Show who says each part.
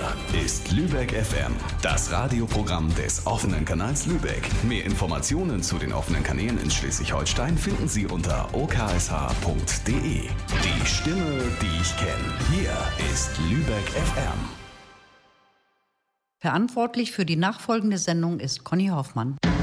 Speaker 1: ist Lübeck FM, das Radioprogramm des offenen Kanals Lübeck. Mehr Informationen zu den offenen Kanälen in Schleswig-Holstein finden Sie unter oksh.de. Die Stimme, die ich kenne. Hier ist Lübeck FM.
Speaker 2: Verantwortlich für die nachfolgende Sendung ist Conny Hoffmann.